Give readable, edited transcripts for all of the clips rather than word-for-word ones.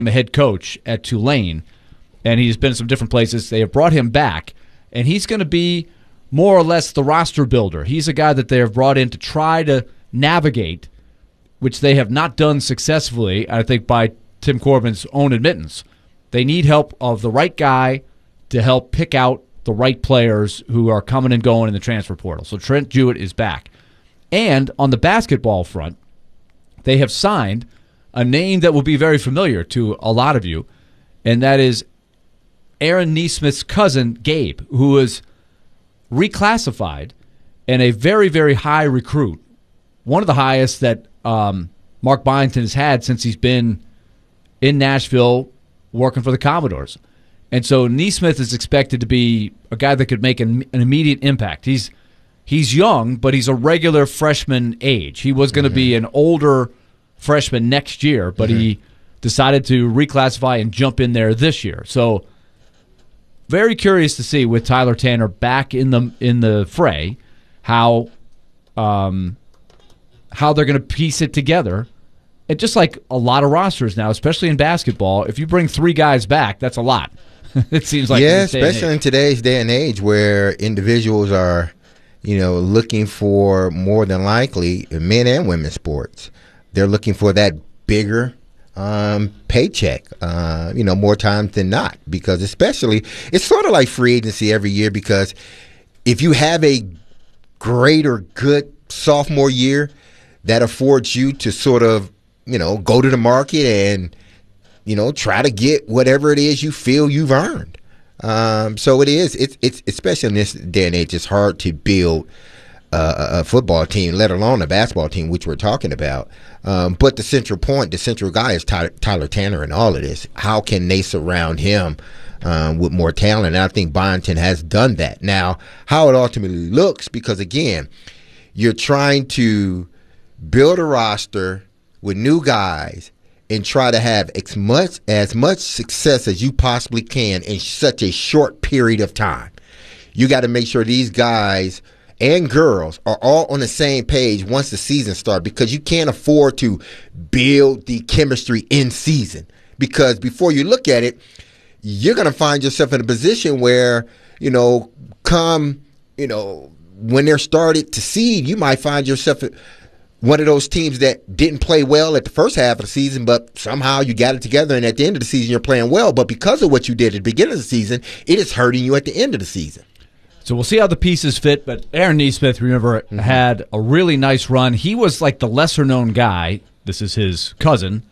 the head coach at Tulane, and he's been in some different places. They have brought him back, and he's going to be more or less the roster builder. He's a guy that they have brought in to try to navigate, which they have not done successfully, I think, by Tim Corbin's own admittance. They need help of the right guy to help pick out the right players who are coming and going in the transfer portal. So Trent Jewett is back. And on the basketball front, they have signed a name that will be very familiar to a lot of you, and that is Aaron Nesmith's cousin, Gabe, who was reclassified and a very, very high recruit. One of the highest that Mark Byington has had since he's been in Nashville working for the Commodores. And so Nesmith is expected to be a guy that could make an immediate impact. He's young, but he's a regular freshman age. He was going to be an older freshman next year, but he decided to reclassify and jump in there this year. So very curious to see with Tyler Tanner back in the fray how they're going to piece it together. And just like a lot of rosters now, especially in basketball, if you bring 3 guys back, that's a lot. It seems like especially in today's day and age where individuals are, looking for more than likely men and women's sports. They're looking for that bigger paycheck, more times than not, because especially it's sort of like free agency every year, because if you have a great or good sophomore year, that affords you to sort of, go to the market and, try to get whatever it is you feel you've earned. So it's especially in this day and age, it's hard to build a football team, let alone a basketball team, which we're talking about. But the central guy is Tyler Tanner in all of this. How can they surround him with more talent? And I think Byington has done that. Now, how it ultimately looks, because, again, you're trying to build a roster with new guys and try to have as much success as you possibly can in such a short period of time. You got to make sure these guys and girls are all on the same page once the season starts, because you can't afford to build the chemistry in season, because before you look at it, you're going to find yourself in a position where, when they're started to seed, you might find yourself one of those teams that didn't play well at the first half of the season, but somehow you got it together, and at the end of the season you're playing well. But because of what you did at the beginning of the season, it is hurting you at the end of the season. So we'll see how the pieces fit, but Aaron Nesmith, remember, had a really nice run. He was like the lesser-known guy. This is his cousin,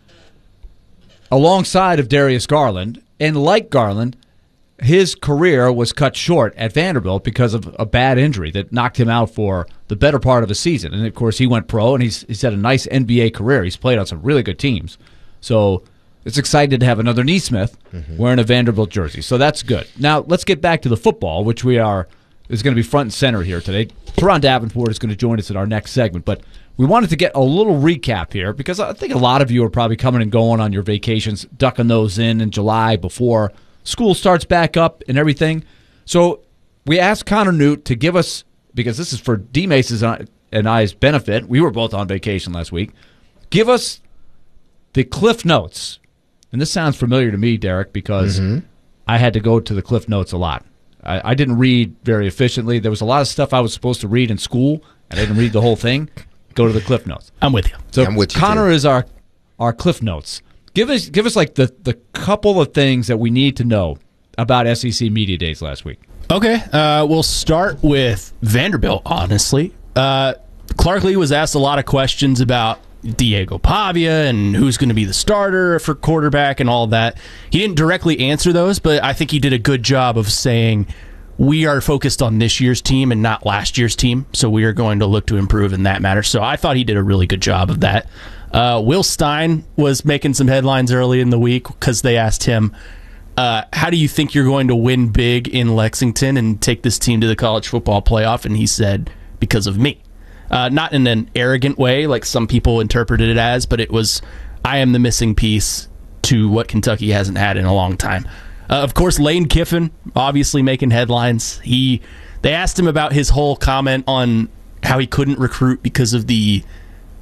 alongside of Darius Garland. And like Garland, his career was cut short at Vanderbilt because of a bad injury that knocked him out for the better part of a season. And, of course, he went pro, and he's had a nice NBA career. He's played on some really good teams. So it's excited to have another Nesmith wearing a Vanderbilt jersey. So that's good. Now let's get back to the football, which is going to be front and center here today. Teron Davenport is going to join us in our next segment. But we wanted to get a little recap here, because I think a lot of you are probably coming and going on your vacations, ducking those in July before school starts back up and everything. So we asked Connor Newt to give us, because this is for D. Mace's and I's benefit, we were both on vacation last week, give us the Cliff Notes. And this sounds familiar to me, Derek, because I had to go to the Cliff Notes a lot. I didn't read very efficiently. There was a lot of stuff I was supposed to read in school, and I didn't read the whole thing. Go to the Cliff Notes. I'm with you. So I'm with you, Connor too. is our Cliff Notes. Give us like the couple of things that we need to know about SEC Media Days last week. Okay, we'll start with Vanderbilt, honestly. Clark Lee was asked a lot of questions about Diego Pavia and who's going to be the starter for quarterback and all of that. He didn't directly answer those, but I think he did a good job of saying, we are focused on this year's team and not last year's team, so we are going to look to improve in that matter. So I thought he did a really good job of that. Will Stein was making some headlines early in the week because they asked him, how do you think you're going to win big in Lexington and take this team to the college football playoff? And he said, because of me. Not in an arrogant way like some people interpreted it as, but it was, I am the missing piece to what Kentucky hasn't had in a long time. Of course, Lane Kiffin, obviously making headlines. They asked him about his whole comment on how he couldn't recruit because of the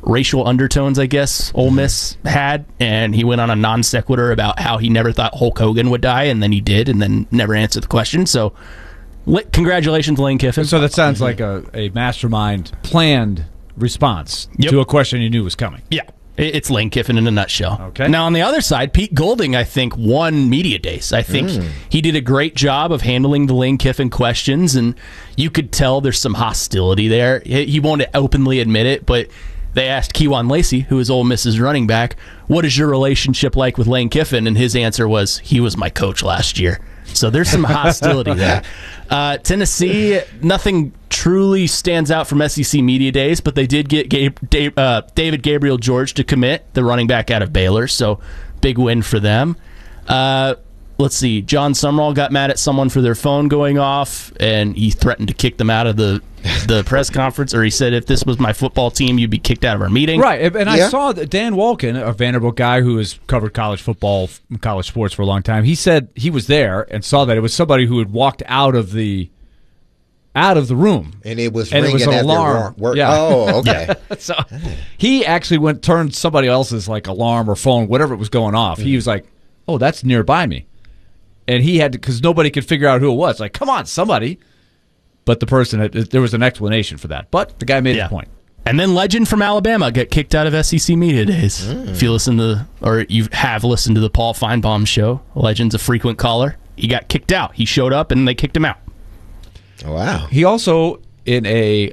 racial undertones, I guess, Ole Miss had, and he went on a non sequitur about how he never thought Hulk Hogan would die, and then he did, and then never answered the question. So, congratulations, Lane Kiffin. So that sounds like a mastermind planned response to a question you knew was coming. Yeah. It's Lane Kiffin in a nutshell. Okay. Now, on the other side, Pete Golding, I think, won Media Days. I think he did a great job of handling the Lane Kiffin questions, and you could tell there's some hostility there. He won't openly admit it, but they asked Kewan Lacey, who is Ole Miss's running back, what is your relationship like with Lane Kiffin? And his answer was, he was my coach last year. So there's some hostility there. Tennessee, nothing truly stands out from SEC Media Days, but they did get David Gabriel George to commit, the running back out of Baylor. So big win for them. Let's see. John Sumrall got mad at someone for their phone going off, and he threatened to kick them out of the press conference, or he said, if this was my football team, you'd be kicked out of our meeting. Right, and I saw that Dan Wolken, a Vanderbilt guy who has covered college football, college sports for a long time, he said he was there and saw that it was somebody who had walked out of the room. And it was an alarm. Yeah. Oh, okay. So he actually turned somebody else's like alarm or phone, whatever it was going off. He was like, oh, that's nearby me. And he had to, because nobody could figure out who it was. Like, come on, somebody. But the person, there was an explanation for that. But the guy made his point. And then legend from Alabama got kicked out of SEC Media Days. If you listen you have listened to the Paul Feinbaum show, legend's a frequent caller. He got kicked out. He showed up and they kicked him out. Oh, wow. He also, in an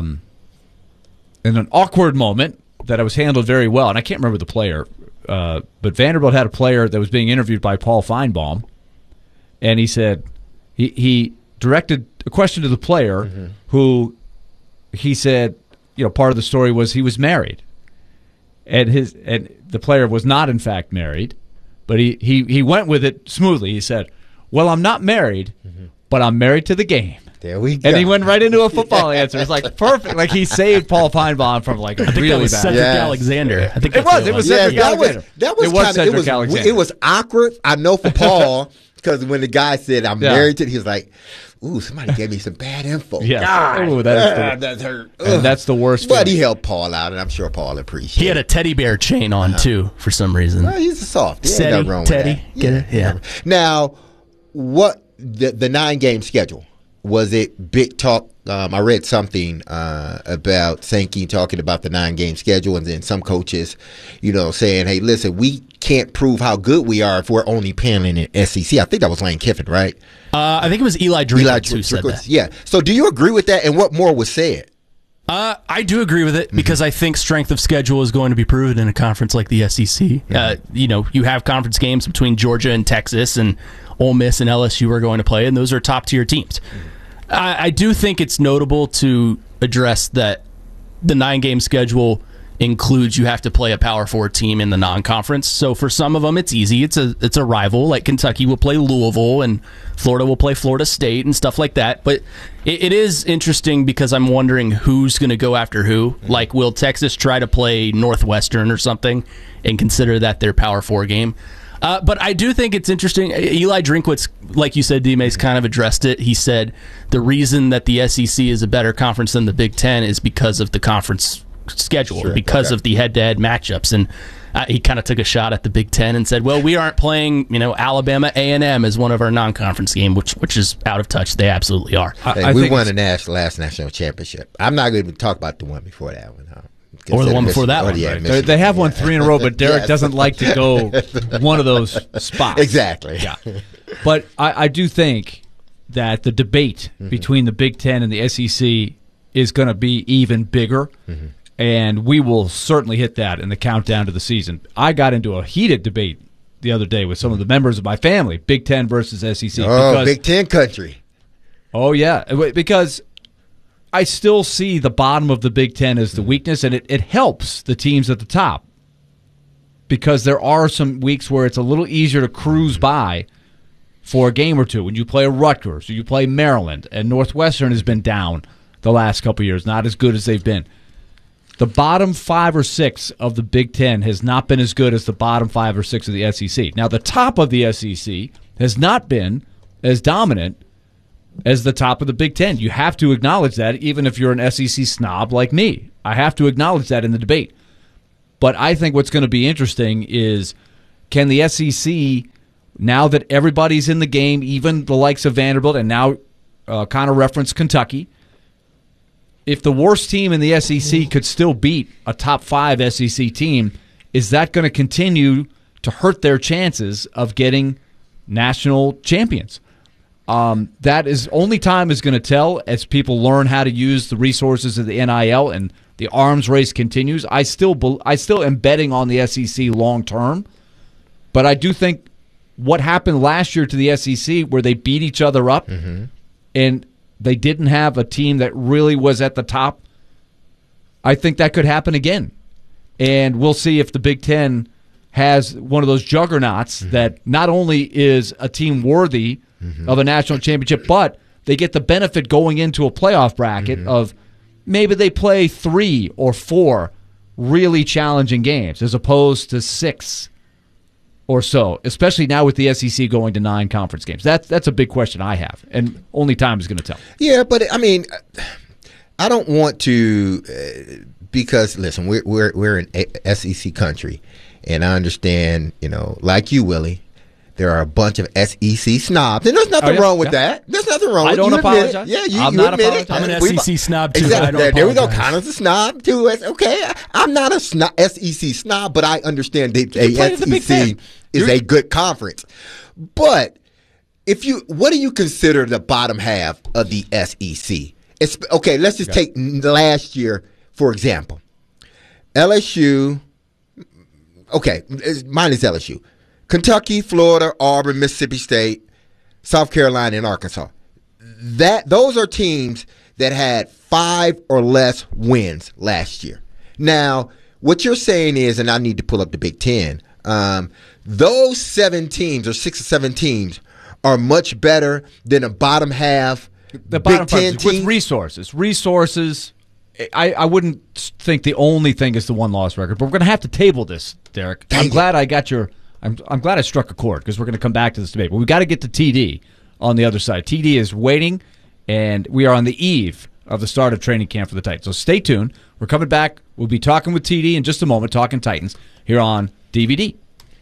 awkward moment that was handled very well, and I can't remember the player, but Vanderbilt had a player that was being interviewed by Paul Feinbaum, and he said he directed a question to the player who he said, part of the story was he was married, and the player was not in fact married, but he went with it smoothly. He said, "Well, I'm not married, but I'm married to the game." There we go. And he went right into a football answer. It's like perfect. Like he saved Paul Feinbaum from like a really that was bad. Cedric Alexander. I think it was Cedric Alexander. That was Alexander. It was awkward. I know for Paul because when the guy said I'm married to, he was like, "Ooh, somebody gave me some bad info." Yeah, that's hurt. And that's the worst. But he helped Paul out, and I'm sure Paul appreciated. He had a teddy bear chain on too for some reason. Well, he's a soft. Ain't nothing wrong Teddy, with that. get it? Yeah. Now, what the 9-game schedule? Was it big talk? I read something about Sankey talking about the 9-game schedule, and then some coaches, saying, "Hey, listen, we can't prove how good we are if we're only playing in SEC." I think that was Lane Kiffin, right? I think it was Eli Drinkwitz who said that. Yeah. So, do you agree with that? And what more was said? I do agree with it because I think strength of schedule is going to be proven in a conference like the SEC. You have conference games between Georgia and Texas, and Ole Miss and LSU are going to play, and those are top-tier teams. I do think it's notable to address that the 9-game schedule includes you have to play a Power 4 team in the non-conference. So for some of them, it's easy. It's a rival. Like Kentucky will play Louisville, and Florida will play Florida State and stuff like that. But it is interesting because I'm wondering who's going to go after who. Like, will Texas try to play Northwestern or something and consider that their Power 4 game? But I do think it's interesting. Eli Drinkwitz, like you said, D-May's kind of addressed it. He said the reason that the SEC is a better conference than the Big Ten is because of the conference schedule, because of the head-to-head matchups. And he kind of took a shot at the Big Ten and said, well, we aren't playing Alabama A&M as one of our non-conference game, which is out of touch. They absolutely are. We won the last national championship. I'm not going to talk about the one before that one. Or the one before that one. Yeah, right? They have won 3 in a row, but Derek doesn't like to go one of those spots. Exactly. Yeah. But I do think that the debate between the Big Ten and the SEC is going to be even bigger, and we will certainly hit that in the countdown to the season. I got into a heated debate the other day with some of the members of my family, Big Ten versus SEC. Oh, Big Ten country. Oh, yeah, because I still see the bottom of the Big Ten as the weakness, and it helps the teams at the top because there are some weeks where it's a little easier to cruise by for a game or two. When you play Rutgers or you play Maryland, and Northwestern has been down the last couple of years, not as good as they've been. The bottom 5 or 6 of the Big Ten has not been as good as the bottom 5 or 6 of the SEC. Now, the top of the SEC has not been as dominant as the top of the Big Ten. You have to acknowledge that, even if you're an SEC snob like me. I have to acknowledge that in the debate. But I think what's going to be interesting is, can the SEC, now that everybody's in the game, even the likes of Vanderbilt, and now kind of reference Kentucky, if the worst team in the SEC could still beat a top 5 SEC team, is that going to continue to hurt their chances of getting national champions? That is only time is going to tell as people learn how to use the resources of the NIL and the arms race continues. I still am betting on the SEC long term, but I do think what happened last year to the SEC, where they beat each other up, and they didn't have a team that really was at the top, I think that could happen again. And we'll see if the Big Ten has one of those juggernauts that not only is a team worthy of a national championship, but they get the benefit going into a playoff bracket of maybe they play 3 or 4 really challenging games as opposed to 6 or so, especially now with the SEC going to 9 conference games. That's a big question I have, and only time is going to tell. Yeah, but I mean, I don't want to because listen, we're an SEC country, and I understand, like you, Willie, there are a bunch of SEC snobs, and there's nothing wrong with that. There's nothing wrong with it. I don't apologize. Yeah, I'm not admit it. I'm an SEC snob, too. Exactly. I don't there we go. apologize. Connor's a snob, too. Okay, I'm not a SEC snob, but I understand that SEC is a good conference. But what do you consider the bottom half of the SEC? Okay, let's just take last year, for example. LSU, okay, mine is LSU. Kentucky, Florida, Auburn, Mississippi State, South Carolina, and Arkansas. Those are teams that had 5 or less wins last year. Now, what you're saying is, and I need to pull up the Big Ten, those 7 teams or 6 or 7 teams are much better than a bottom half The bottom Big Ten part with team. Resources. I wouldn't think the only thing is the one-loss record, but we're going to have to table this, Derek. I'm glad I got your. I'm glad I struck a chord because we're going to come back to this debate. But we've got to get to TD on the other side. TD is waiting, and we are on the eve of the start of training camp for the Titans. So stay tuned. We're coming back. We'll be talking with TD in just a moment, talking Titans here on DVD.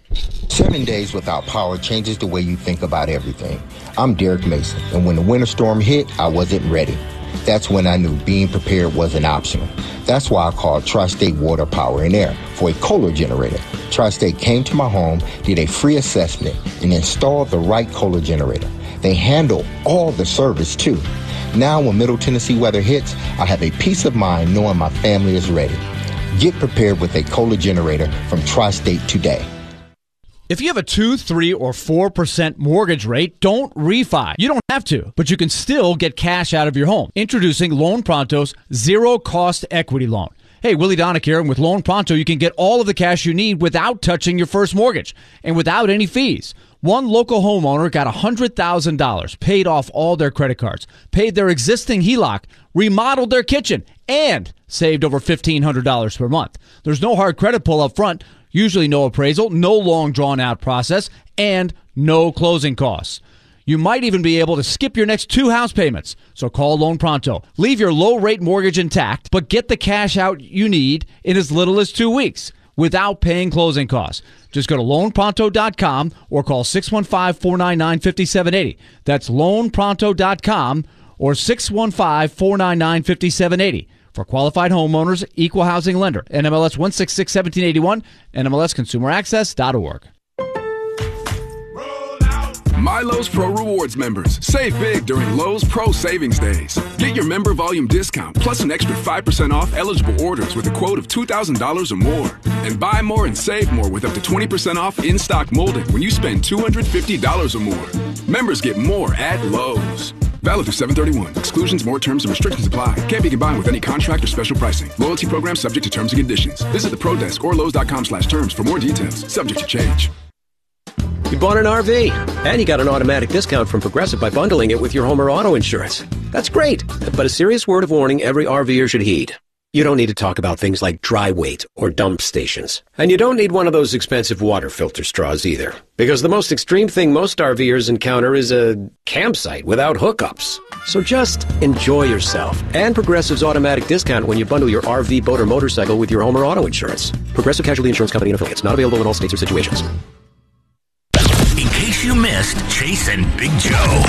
7 days without power changes the way you think about everything. I'm Derek Mason, and when the winter storm hit, I wasn't ready. That's when I knew being prepared wasn't optional. That's why I called Tri-State Water Power and Air for a Kohler generator. Tri-State came to my home, did a free assessment, and installed the right Kohler generator. They handle all the service, too. Now, when Middle Tennessee weather hits, I have a peace of mind knowing my family is ready. Get prepared with a Kohler generator from Tri-State today. If you have a 2, 3, or 4% mortgage rate, don't refi. You don't have to, but you can still get cash out of your home. Introducing Loan Pronto's zero-cost equity loan. Hey, Willie Donick here, and with Loan Pronto, you can get all of the cash you need without touching your first mortgage and without any fees. One local homeowner got $100,000, paid off all their credit cards, paid their existing HELOC, remodeled their kitchen, and saved over $1,500 per month. There's no hard credit pull up front. Usually no appraisal, no long drawn-out process, and no closing costs. You might even be able to skip your next 2 house payments. So call Loan Pronto. Leave your low-rate mortgage intact, but get the cash out you need in as little as 2 weeks without paying closing costs. Just go to loanpronto.com or call 615-499-5780. That's loanpronto.com or 615-499-5780. For qualified homeowners, equal housing lender. NMLS 1661781, NMLSconsumeraccess.org. My Lowe's Pro Rewards members, save big during Lowe's Pro Savings Days. Get your member volume discount plus an extra 5% off eligible orders with a quote of $2,000 or more. And buy more and save more with up to 20% off in-stock molding when you spend $250 or more. Members get more at Lowe's. Valid through 7/31. Exclusions, more terms, and restrictions apply. Can't be combined with any contract or special pricing. Loyalty program subject to terms and conditions. Visit the Pro Desk or Lowe's.com/terms for more details. Subject to change. You bought an RV, and you got an automatic discount from Progressive by bundling it with your home or auto insurance. That's great, but a serious word of warning every RVer should heed. You don't need to talk about things like dry weight or dump stations. And you don't need one of those expensive water filter straws either. Because the most extreme thing most RVers encounter is a campsite without hookups. So just enjoy yourself. And Progressive's automatic discount when you bundle your RV, boat, or motorcycle with your home or auto insurance. Progressive Casualty Insurance Company and affiliates. Not available in all states or situations. In case you missed Chase and Big Joe.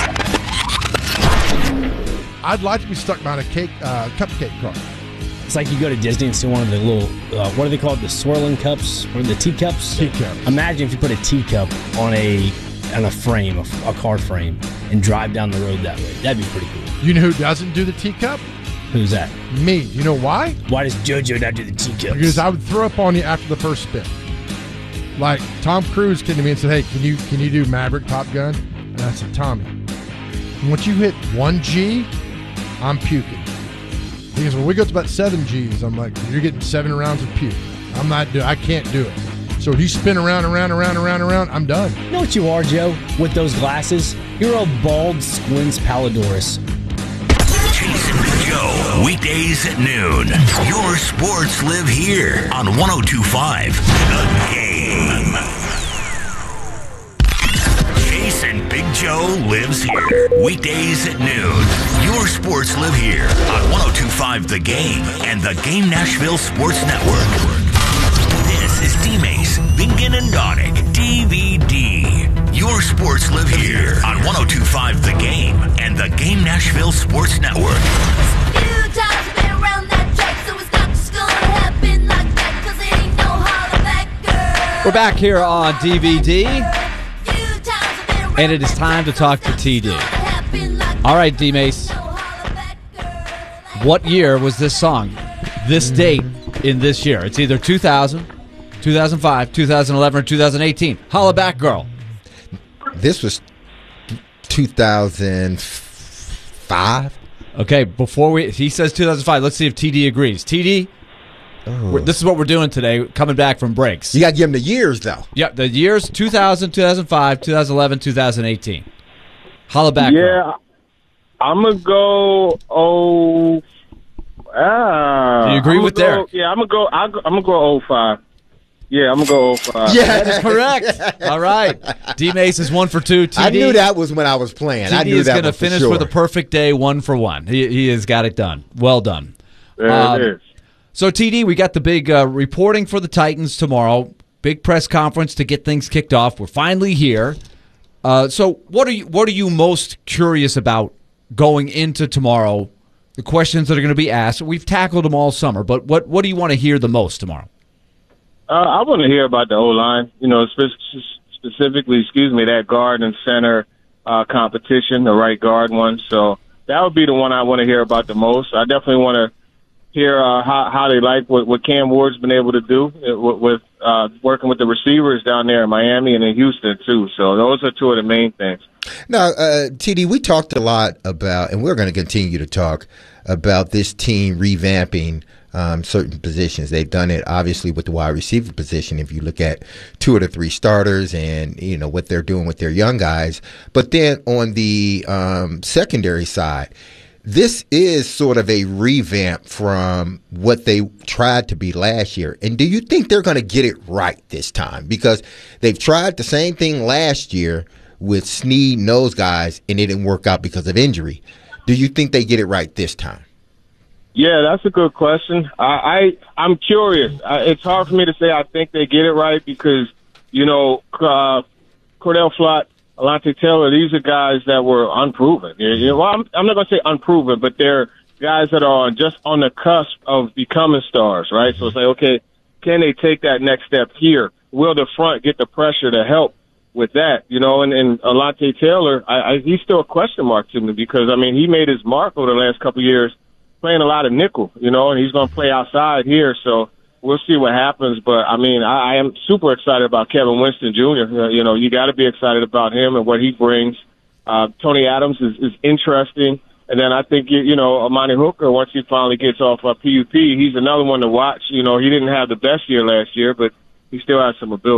I'd like to be stuck behind a cupcake cart. It's like you go to Disney and see one of the little, what do they call it, the swirling cups, or the teacups? Teacups. Imagine if you put a teacup on a frame, a car frame, and drive down the road that way. That'd be pretty cool. You know who doesn't do the teacup? Who's that? Me. You know why? Why does JoJo not do the teacups? Because I would throw up on you after the first spin. Like, Tom Cruise came to me and said, hey, can you do Maverick Top Gun? And I said, Tommy, once you hit 1 G, I'm puking. He goes, well, we go to about 7 Gs. I'm like, you're getting 7 rounds of puke. I can't do it. So if you spin around, I'm done. You know what you are, Joe, with those glasses? You're a bald squints Palidorus. Chase and Big Joe, weekdays at noon. Your sports live here on 102.5 The Game. Chase and Big Joe lives here. Weekdays at noon. Your sports live here on 102.5 The Game and the Game Nashville Sports Network. This is D-Mace, Bingen and Donick, DVD. Your sports live here on 102.5 The Game and the Game Nashville Sports Network. We're back here on DVD, and it is time to talk to TD. All right, D-Mace. What year was this song? This date in this year? It's either 2000, 2005, 2011, or 2018. Holla back, girl. This was 2005. Okay, he says 2005. Let's see if TD agrees. TD, this is what we're doing today, coming back from breaks. You got to give him the years, though. Yep, the years 2000, 2005, 2011, 2018. Holla back, girl. Yeah, I'm going to go, Do you agree with Derek? Yeah, I'm gonna go 05. Yeah, I'm gonna go 05. Yeah, that is correct. All right, D-Mace is 1 for 2. TD, I knew that was when I was playing. TD I knew is that going to was for finish sure. with a perfect day, 1 for 1. He has got it done. Well done. There it is. So TD, we got the big reporting for the Titans tomorrow. Big press conference to get things kicked off. We're finally here. So what are you most curious about going into tomorrow? The questions that are going to be asked. We've tackled them all summer, but what do you want to hear the most tomorrow? I want to hear about the O-line, specifically, that guard and center competition, the right guard one. So that would be the one I want to hear about the most. I definitely want to hear how they like what Cam Ward's been able to do with working with the receivers down there in Miami and in Houston, too. So those are two of the main things. Now, TD, we talked a lot about, and we're going to continue to talk about this team revamping certain positions. They've done it, obviously, with the wide receiver position. If you look at 2 of the 3 starters and, what they're doing with their young guys. But then on the secondary side, this is sort of a revamp from what they tried to be last year. And do you think they're going to get it right this time? Because they've tried the same thing last year with Snead and those guys, and it didn't work out because of injury. Do you think they get it right this time? Yeah, that's a good question. I'm curious. It's hard for me to say I think they get it right because, Cordell Flott, Alontae Taylor, these are guys that were unproven. Well, I'm not going to say unproven, but they're guys that are just on the cusp of becoming stars, right? So it's like, okay, can they take that next step here? Will the front get the pressure to help with that? And Alontae Taylor, he's still a question mark to me because, he made his mark over the last couple of years playing a lot of nickel, and he's going to play outside here. So we'll see what happens. But, I am super excited about Kevin Winston Jr. You got to be excited about him and what he brings. Tony Adams is interesting. And then I think, Amani Hooker, once he finally gets off PUP, he's another one to watch. He didn't have the best year last year, but he still has some ability.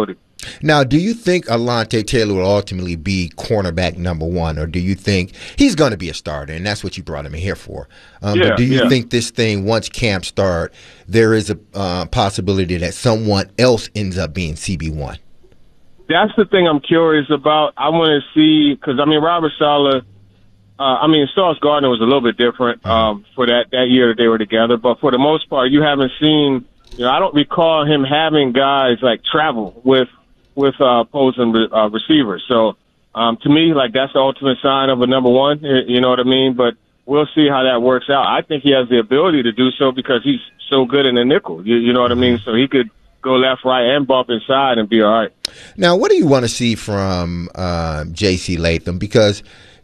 Now, do you think Alontae Taylor will ultimately be cornerback number one, or do you think he's going to be a starter, and that's what you brought him in here for? But do you think this thing, once camp start, there is a possibility that someone else ends up being CB1? That's the thing I'm curious about. I want to see, because, Robert Saleh, Sauce Gardner was a little bit different for that year that they were together, but for the most part, you haven't seen, I don't recall him having guys like travel with opposing receivers. So to me, that's the ultimate sign of a number one. You know what I mean? But we'll see how that works out. I think he has the ability to do so because he's so good in the nickel. You know what I mean? So he could go left, right, and bump inside and be all right. Now, what do you want to see from J.C. Latham? Because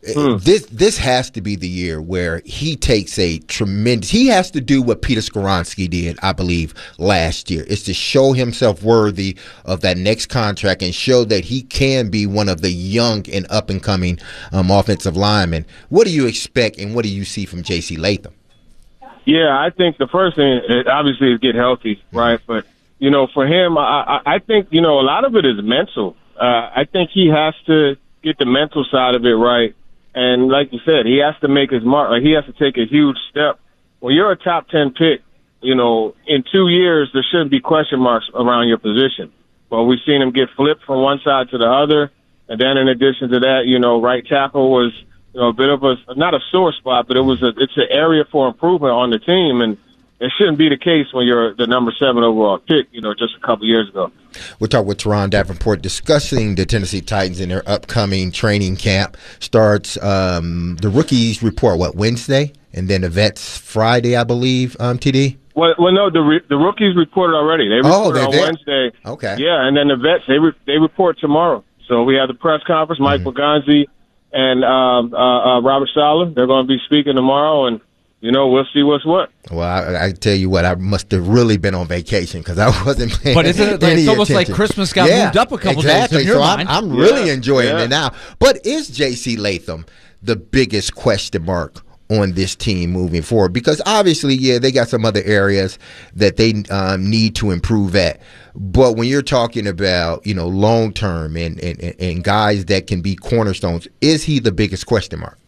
this has to be the year where he takes a tremendous – he has to do what Peter Skoronski did, I believe, last year, is to show himself worthy of that next contract and show that he can be one of the young and up-and-coming offensive linemen. What do you expect and what do you see from J.C. Latham? Yeah, I think the first thing, obviously, is get healthy, right? But, for him, I think, a lot of it is mental. I think he has to get the mental side of it right. And like you said, he has to make his mark. Like, he has to take a huge step. When you're a top 10 pick, in 2 years, there shouldn't be question marks around your position. But we've seen him get flipped from one side to the other. And then in addition to that, right tackle was, a bit of not a sore spot, but it's an area for improvement on the team. And it shouldn't be the case when you're the number 7 overall pick, just a couple years ago. We'll talk with Teron Davenport discussing the Tennessee Titans in their upcoming training camp. Starts the rookies report, Wednesday? And then the vets Friday, I believe, TD? Well, no, the rookies reported already. They reported on Wednesday. Okay. Yeah, and then the vets, they report tomorrow. So we have the press conference, Mike Boganzi and Robert Saleh. They're going to be speaking tomorrow, and we'll see what's what. Well, I tell you what, I must have really been on vacation because I wasn't paying But isn't it it's almost like Christmas got moved up a couple days in your mind? I'm really enjoying it now. But is J.C. Latham the biggest question mark on this team moving forward? Because obviously, they got some other areas that they need to improve at. But when you're talking about, long term and guys that can be cornerstones, is he the biggest question mark?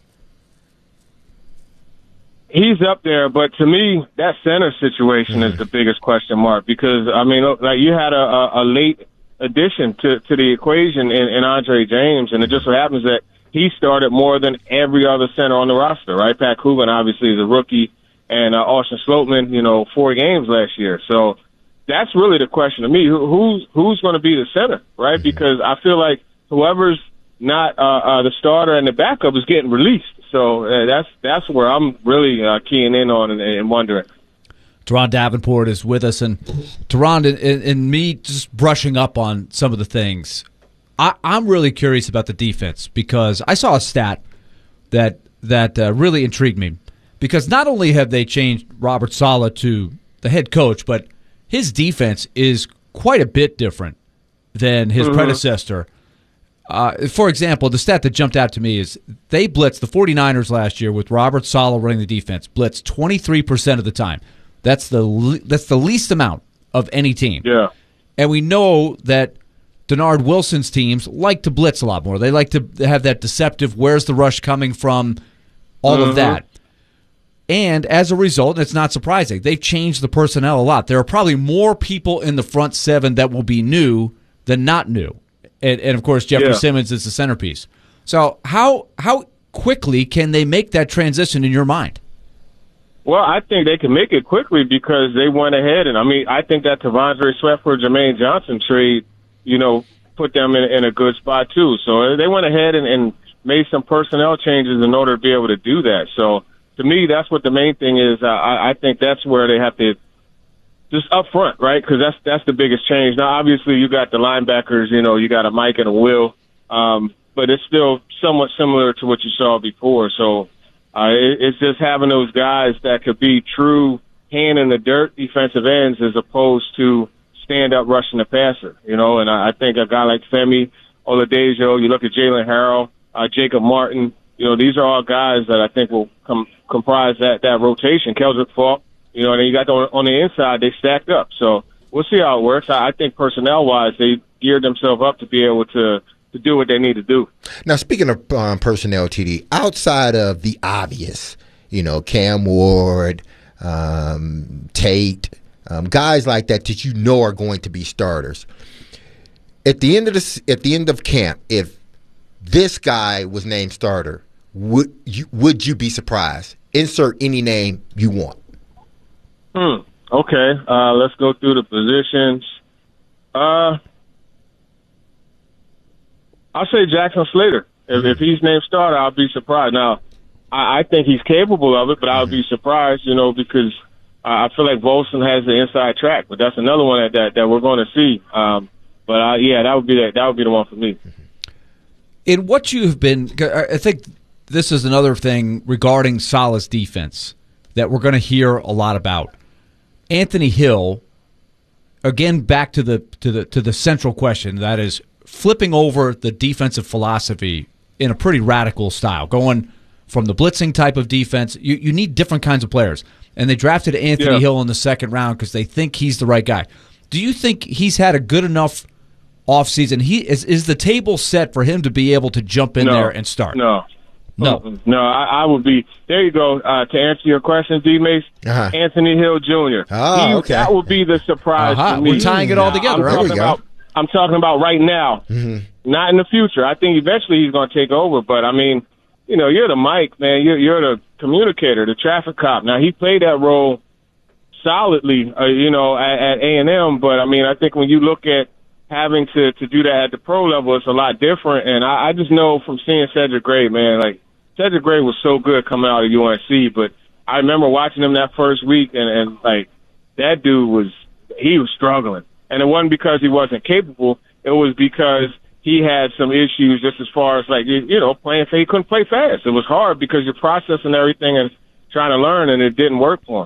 He's up there, but to me, that center situation is the biggest question mark because, you had a late addition to the equation in Andre James, and it just so happens that he started more than every other center on the roster, right? Pat Coogan obviously is a rookie, and Austin Sloatman, 4 games last year. So that's really the question to me. Who's going to be the center, right? Because I feel like whoever's not the starter and the backup is getting released. So that's where I'm really keying in on and wondering. Teron Davenport is with us, and Teron and me just brushing up on some of the things. I'm really curious about the defense because I saw a stat that really intrigued me. Because not only have they changed Robert Saleh to the head coach, but his defense is quite a bit different than his predecessor. For example, the stat that jumped out to me is they blitzed the 49ers last year with Robert Saleh running the defense, blitzed 23% of the time. That's the least amount of any team. Yeah. And we know that Denard Wilson's teams like to blitz a lot more. They like to have that deceptive, where's the rush coming from, all of that. And as a result, it's not surprising, they've changed the personnel a lot. There are probably more people in the front 7 that will be new than not new. And of course, Jeffrey Simmons is the centerpiece. So how quickly can they make that transition in your mind? Well, I think they can make it quickly because they went ahead. And, I think that Tavondre Sweat for Jermaine Johnson trade, put them in a good spot, too. So they went ahead and made some personnel changes in order to be able to do that. So, to me, that's what the main thing is. I think that's where they have to just up front, right? Because that's the biggest change. Now, obviously, you got the linebackers, you got a Mike and a Will, but it's still somewhat similar to what you saw before. So it's just having those guys that could be true hand-in-the-dirt defensive ends as opposed to stand-up rushing the passer, And I think a guy like Femi Oladejo, you look at Jalen Harrell, Jacob Martin, these are all guys that I think will comprise that rotation. Keldrick Faulk, and then you got on the inside, they stacked up. So we'll see how it works. I think personnel-wise, they geared themselves up to be able to do what they need to do. Now, speaking of personnel, TD, outside of the obvious, Cam Ward, Tate, guys like that you know are going to be starters. At the end of camp, if this guy was named starter, would you be surprised? Insert any name you want. Okay. Let's go through the positions. I'll say Jackson Slater. If he's named starter, I'll be surprised. Now, I think he's capable of it, but I'll be surprised, because I feel like Volson has the inside track. But that's another one that we're going to see. That would be the one for me. In what you have been, I think this is another thing regarding Saleh's defense that we're going to hear a lot about. Anthony Hill, again, back to the central question, that is flipping over the defensive philosophy in a pretty radical style, going from the blitzing type of defense. You need different kinds of players, and they drafted Anthony Hill in the second round because they think he's the right guy. Do you think he's had a good enough offseason? Is the table set for him to be able to jump in there and start? No. I would be. There you go. To answer your question, D-Mace, Anthony Hill Jr. Oh, okay. That would be the surprise for me. We're tying it all together. I'm talking about right now, not in the future. I think eventually he's going to take over. But, you're the mic, man. You're the communicator, the traffic cop. Now, he played that role solidly, at A&M. But, I think when you look at having to do that at the pro level, it's a lot different. And I just know from seeing Cedric Gray, man, Cedric Gray was so good coming out of UNC, but I remember watching him that first week and that dude was struggling. And it wasn't because he wasn't capable. It was because he had some issues just as far as playing. He couldn't play fast. It was hard because you're processing everything and trying to learn, and it didn't work for him.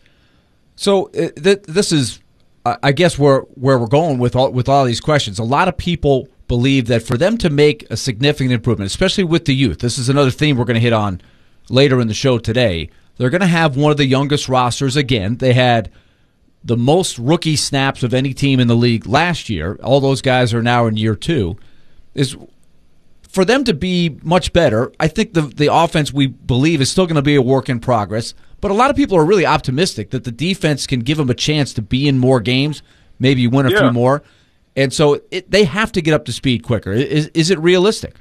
So this is, I guess, where we're going with all these questions. A lot of people believe that for them to make a significant improvement, especially with the youth, this is another theme we're going to hit on later in the show today, they're going to have one of the youngest rosters again. They had the most rookie snaps of any team in the league last year. All those guys are now in year two. Is for them to be much better, I think the offense, we believe, is still going to be a work in progress. But a lot of people are really optimistic that the defense can give them a chance to be in more games, maybe win a few more. And so they have to get up to speed quicker. Is it realistic?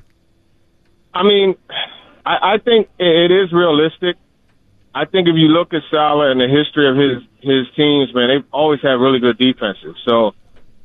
I think it is realistic. I think if you look at Saleh and the history of his teams, man, they've always had really good defenses. So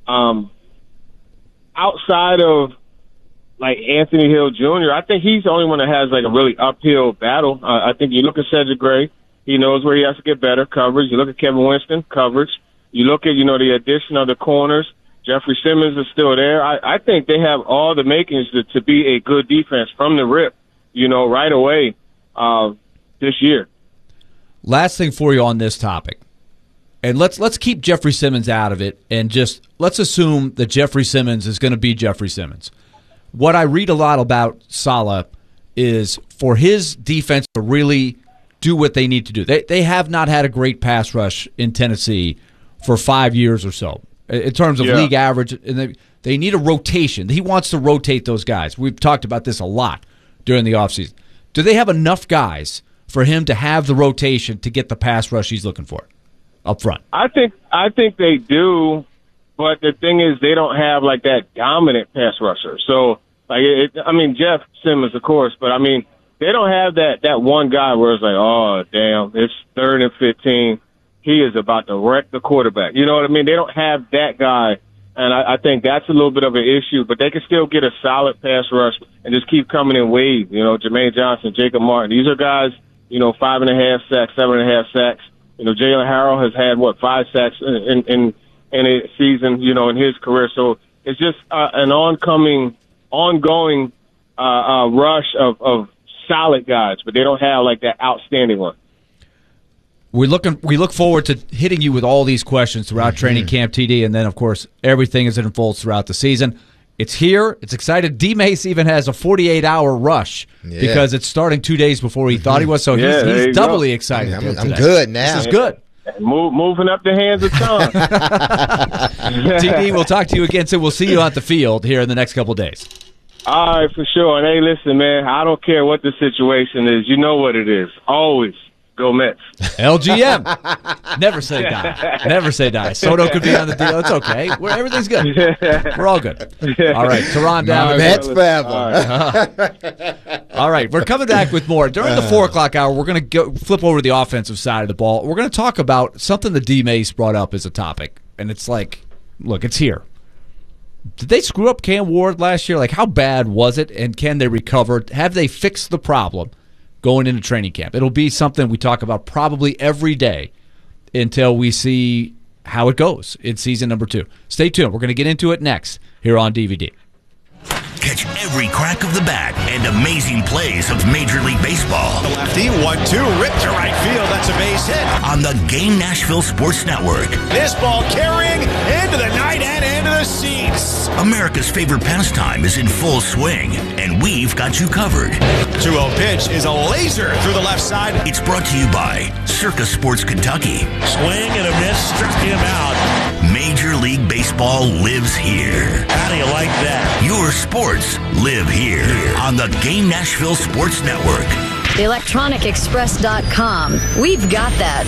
outside of Anthony Hill Jr., I think he's the only one that has a really uphill battle. I think you look at Cedric Gray, he knows where he has to get better coverage. You look at Kevin Winston, coverage. You look at the addition of the corners. Jeffrey Simmons is still there. I think they have all the makings to be a good defense from the rip, right away this year. Last thing for you on this topic, and let's keep Jeffrey Simmons out of it, and just let's assume that Jeffrey Simmons is going to be Jeffrey Simmons. What I read a lot about Saleh is for his defense to really do what they need to do. They have not had a great pass rush in Tennessee for 5 years or so in terms of league average, and they need a rotation. He wants to rotate those guys. We've talked about this a lot during the offseason. Do they have enough guys for him to have the rotation to get the pass rush he's looking for up front? I think they do, but the thing is they don't have that dominant pass rusher. So Jeff Simmons, of course, but they don't have that one guy where it's oh damn, it's 3rd and 15. He is about to wreck the quarterback. You know what I mean? They don't have that guy, and I think that's a little bit of an issue. But they can still get a solid pass rush and just keep coming in waves. Jermaine Johnson, Jacob Martin. These are guys, 5.5 sacks, 7.5 sacks. Jalen Harrell has had 5 sacks in a season, in his career. So it's just an ongoing rush of solid guys, but they don't have that outstanding one. We look forward to hitting you with all these questions throughout training camp, TD, and then, of course, everything as it unfolds throughout the season. It's here. It's excited. D-Mace even has a 48-hour rush because it's starting 2 days before he thought he was, so he's doubly excited. I'm good now. This is good. moving up the hands of time. TD, we'll talk to you again soon. We'll see you at the field here in the next couple of days. All right, for sure. And hey, listen, man, I don't care what the situation is. You know what it is. Always go Mets. LGM. Never say die. Never say die. Soto could be on the deal. It's okay. Everything's good. We're all good. All right, Teron down. Mets forever. All right, we're coming back with more. During the 4 o'clock hour, we're going to flip over to the offensive side of the ball. We're going to talk about something that D. Mace brought up as a topic. And it's like, look, it's here. Did they screw up Cam Ward last year? Like, how bad was it, and can they recover? Have they fixed the problem going into training camp? It'll be something we talk about probably every day until we see how it goes in season number 2. Stay tuned. We're going to get into it next here on DVD. Catch every crack of the bat and amazing plays of Major League Baseball. The lefty, 1-2, ripped to right field. That's a base hit. On the Game Nashville Sports Network. This ball carrying into the night and into the seats. America's favorite pastime is in full swing, and we've got you covered. 2-0 pitch is a laser through the left side. It's brought to you by Circa Sports Kentucky. Swing and a miss, struck him out. Major League Baseball lives here. How do you like that? Your sports live here on the Game Nashville Sports Network. ElectronicExpress.com. We've got that.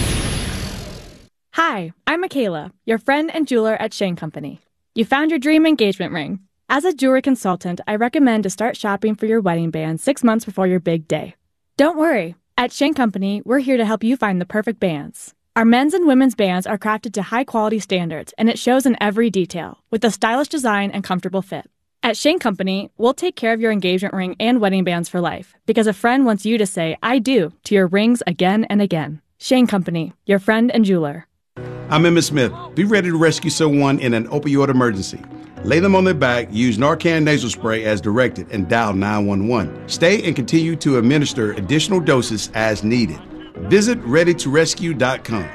Hi, I'm Michaela, your friend and jeweler at Shane Company. You found your dream engagement ring. As a jewelry consultant, I recommend to start shopping for your wedding band 6 months before your big day. Don't worry. At Shane Company, we're here to help you find the perfect bands. Our men's and women's bands are crafted to high-quality standards, and it shows in every detail, with a stylish design and comfortable fit. At Shane Company, we'll take care of your engagement ring and wedding bands for life, because a friend wants you to say, I do, to your rings again and again. Shane Company, your friend and jeweler. I'm Emmitt Smith. Be ready to rescue someone in an opioid emergency. Lay them on their back, use Narcan nasal spray as directed, and dial 911. Stay and continue to administer additional doses as needed. Visit ReadyToRescue.com.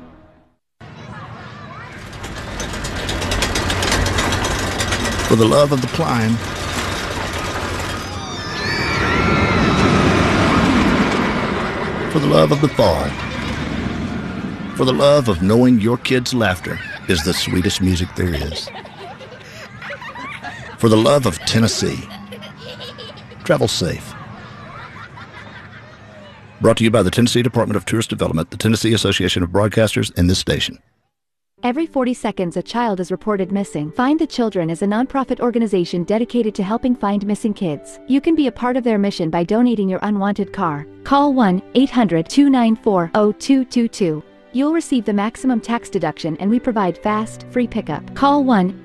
For the love of the climb, for the love of the fall, for the love of knowing your kids' laughter is the sweetest music there is, for the love of Tennessee. Travel safe. Brought to you by the Tennessee Department of Tourist Development, the Tennessee Association of Broadcasters, and this station. Every 40 seconds, a child is reported missing. Find the Children is a nonprofit organization dedicated to helping find missing kids. You can be a part of their mission by donating your unwanted car. Call 1-800-294-0222. You'll receive the maximum tax deduction, and we provide fast, free pickup. Call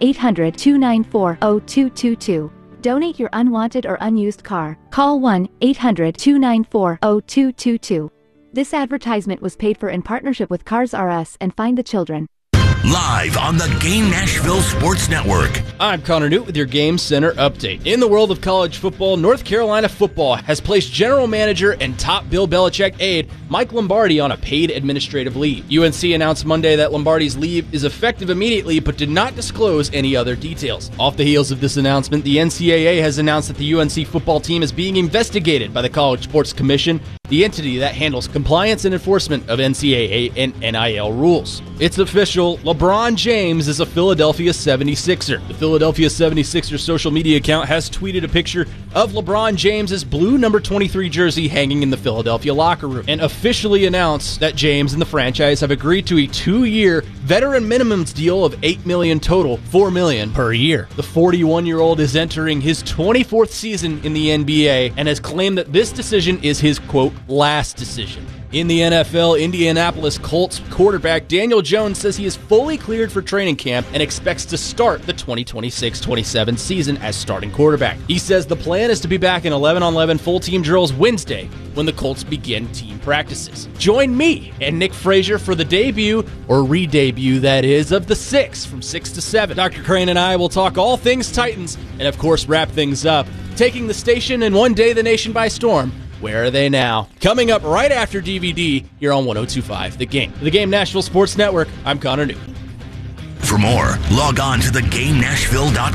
1-800-294-0222. Donate your unwanted or unused car. Call 1-800-294-0222. This advertisement was paid for in partnership with Cars R Us and Find the Children. Live on the Game Nashville Sports Network. I'm Connor Newt with your Game Center update. In the world of college football, North Carolina football has placed general manager and top Bill Belichick aide Mike Lombardi on a paid administrative leave. UNC announced Monday that Lombardi's leave is effective immediately, but did not disclose any other details. Off the heels of this announcement, the NCAA has announced that the UNC football team is being investigated by the College Sports Commission, the entity that handles compliance and enforcement of NCAA and NIL rules. It's official. LeBron James is a Philadelphia 76er. The Philadelphia 76ers social media account has tweeted a picture of LeBron James's blue number 23 jersey hanging in the Philadelphia locker room, and officially announced that James and the franchise have agreed to a 2-year veteran minimums deal of $8 million total, $4 million per year. The 41-year-old is entering his 24th season in the NBA and has claimed that this decision is his, quote, last decision. In the NFL, Indianapolis Colts quarterback Daniel Jones says he is fully cleared for training camp and expects to start the 2026-27 season as starting quarterback. He says the plan is to be back in 11-on-11 full-team drills Wednesday when the Colts begin team practices. Join me and Nick Frazier for the debut, or re-debut that is, of The Six from 6 to 7. Dr. Crane and I will talk all things Titans and, of course, wrap things up, taking the station and one day the nation by storm. Where are they now? Coming up right after DVD here on 102.5 The Game. The Game Nashville Sports Network, I'm Connor Newt. For more, log on to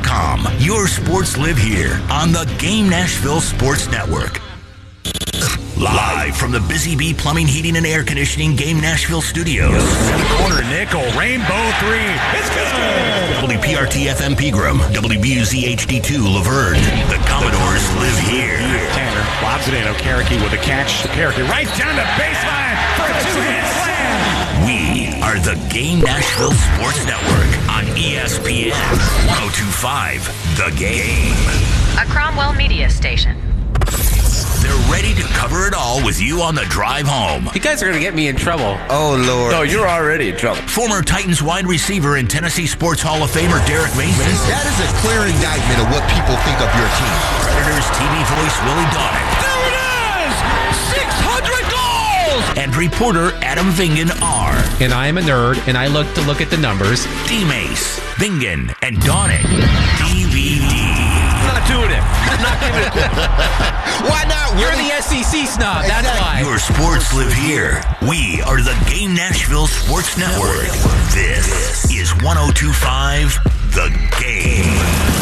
thegamenashville.com. Your sports live here on the Game Nashville Sports Network. Live from the Busy Bee Plumbing, Heating, and Air Conditioning Game Nashville studios. Center corner, nickel, rainbow three. It's good. WPRT FM Pegram, WBUZ HD2 Laverne. The Commodores live here. Tanner lobs it in. Okereke with a catch. Okereke right down the baseline for a two-hit slam. We are the Game Nashville Sports Network on ESPN 102.5 The Game. A Cromwell media station. They're ready to cover it all with you on the drive home. You guys are going to get me in trouble. Oh, Lord. No, you're already in trouble. Former Titans wide receiver and Tennessee Sports Hall of Famer Derek Mason. That is a clear indictment of what people think of your team. Predators TV voice Willie Donick. There it is! 600 goals! And reporter Adam Vingan are. And I am a nerd, and I look at the numbers. D-Mace, Vingan, and Donick. DVD. I'm not doing it. I'm not giving it a Why not? You're the SEC snob. That's why. Your sports live here. We are the Game Nashville Sports Network. This is 102.5 The Game.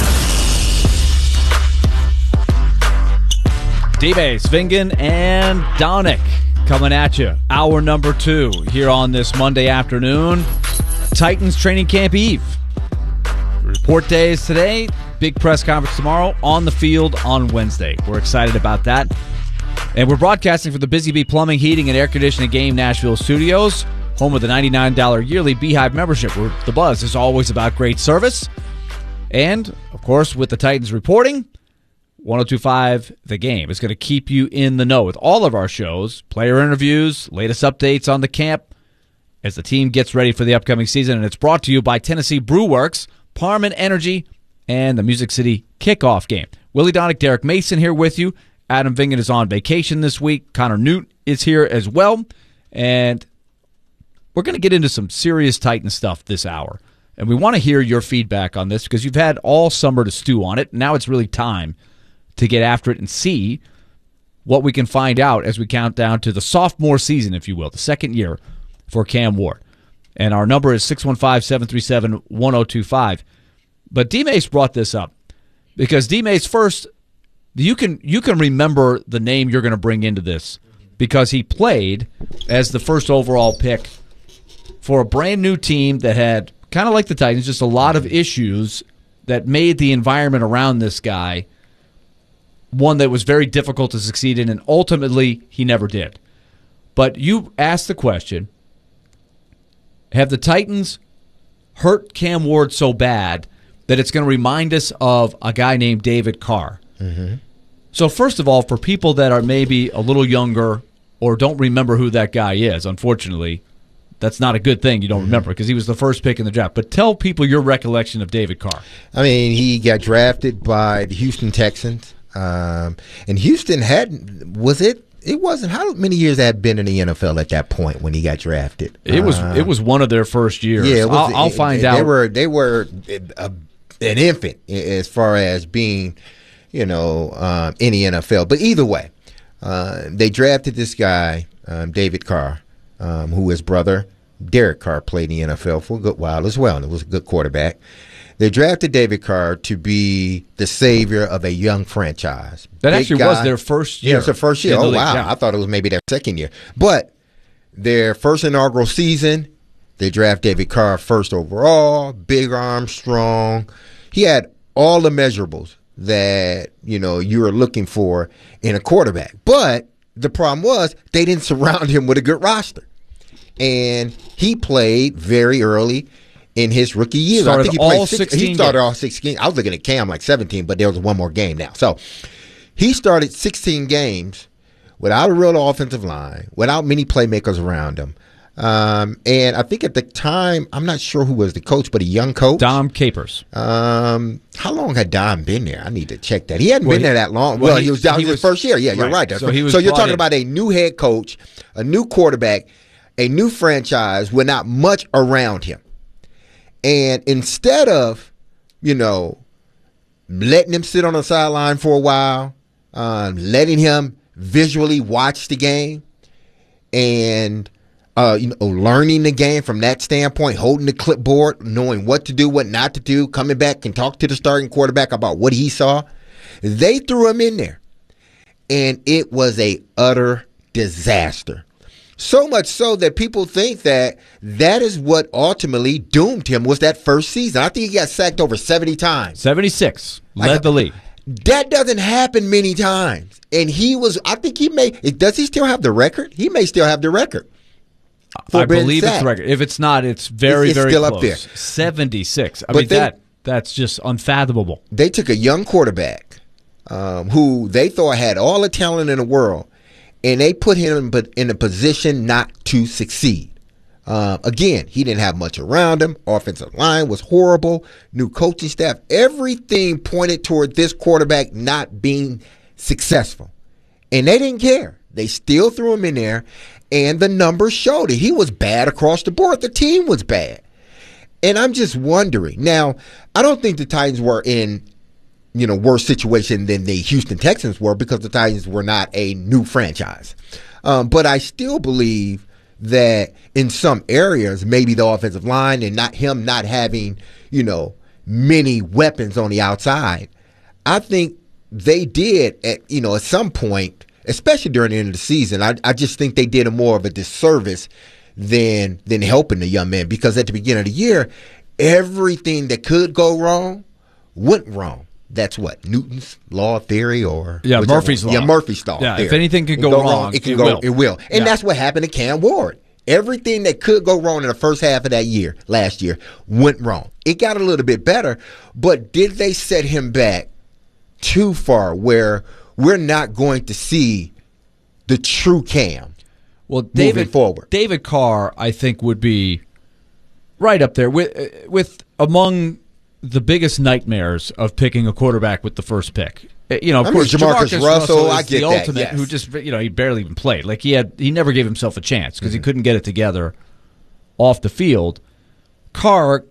D-Base, Vingan, and Donick coming at you. Hour number 2 here on this Monday afternoon. Titans training camp eve. Report days today. Big press conference tomorrow. On the field on Wednesday. We're excited about that. And we're broadcasting from the Busy Bee Plumbing, Heating, and Air Conditioning Game Nashville studios, home of the $99 yearly Beehive membership, where the buzz is always about great service. And, of course, with the Titans reporting, 102.5 The Game is going to keep you in the know with all of our shows, player interviews, latest updates on the camp as the team gets ready for the upcoming season. And it's brought to you by Tennessee Brew Works, Parman Energy, and the Music City Kickoff Game. Willie Donick, Derek Mason here with you. Adam Vingan is on vacation this week. Connor Newt is here as well. And we're going to get into some serious Titan stuff this hour. And we want to hear your feedback on this because you've had all summer to stew on it. Now it's really time to get after it and see what we can find out as we count down to the sophomore season, if you will, the second year for Cam Ward. And our number is 615-737-1025. But D-Mace brought this up because D-Mace, first, you can remember the name you're going to bring into this because he played as the first overall pick for a brand new team that had, kind of like the Titans, just a lot of issues that made the environment around this guy one that was very difficult to succeed in, and ultimately he never did. But you asked the question, have the Titans hurt Cam Ward so bad that it's going to remind us of a guy named David Carr? Mm-hmm. So first of all, for people that are maybe a little younger or don't remember who that guy is, unfortunately, that's not a good thing you don't remember because he was the first pick in the draft. But tell people your recollection of David Carr. I mean, he got drafted by the Houston Texans. And Houston it wasn't, how many years had been in the NFL at that point when he got drafted? It was one of their first years. Yeah, I'll find out. They were an infant as far as being, in the NFL. But either way, they drafted this guy, David Carr, who his brother Derek Carr played in the NFL for a good while as well, and it was a good quarterback. They drafted David Carr to be the savior of a young franchise. That actually was their first year. Yeah, it's their first year. Oh, wow. Yeah. I thought it was maybe their second year. But their first inaugural season, they draft David Carr first overall, big arm, strong. He had all the measurables that, you were looking for in a quarterback. But the problem was they didn't surround him with a good roster. And he played very early in his rookie year. I think he played 16 He started all 16. I was looking at Cam like 17, but there was one more game now. So he started 16 games without a real offensive line, without many playmakers around him. And I think at the time, I'm not sure who was the coach, but a young coach. Dom Capers. How long had Dom been there? I need to check that. He hadn't been there that long. Well, he was his first year. Yeah, you're right. So you're talking about a new head coach, a new quarterback, a new franchise with not much around him. And instead of, letting him sit on the sideline for a while, letting him visually watch the game and, learning the game from that standpoint, holding the clipboard, knowing what to do, what not to do, coming back and talk to the starting quarterback about what he saw, they threw him in there. and it was a utter disaster. So much so that people think that is what ultimately doomed him was that first season. I think he got sacked over 70 times. 76. Led the league. That doesn't happen many times. And does he still have the record? He may still have the record. I believe it's the record. If it's not, it's very, very still close. Up there. 76. I mean, that's just unfathomable. They took a young quarterback who they thought had all the talent in the world, and they put him in a position not to succeed. Again, he didn't have much around him. Offensive line was horrible. New coaching staff. Everything pointed toward this quarterback not being successful. And they didn't care. They still threw him in there, and the numbers showed it. He was bad across the board. The team was bad. And I'm just wondering. Now, I don't think the Titans were in worse situation than the Houston Texans were because the Titans were not a new franchise. But I still believe that in some areas, maybe the offensive line and not having, many weapons on the outside, I think they did at some point, especially during the end of the season, I just think they did more of a disservice than helping the young man, because at the beginning of the year, everything that could go wrong went wrong. That's what Newton's law of theory, or Murphy's law. Yeah, Murphy's law. Yeah, if anything could go wrong, it will. And that's what happened to Cam Ward. Everything that could go wrong in the first half of that year, last year, went wrong. It got a little bit better, but did they set him back too far where we're not going to see the true Cam moving forward? David Carr, I think, would be right up there with among the biggest nightmares of picking a quarterback with the first pick. Of course, Jamarcus Russell, is I get the that, ultimate, yes. who just he barely even played. Like he never gave himself a chance because he couldn't get it together off the field. Carr,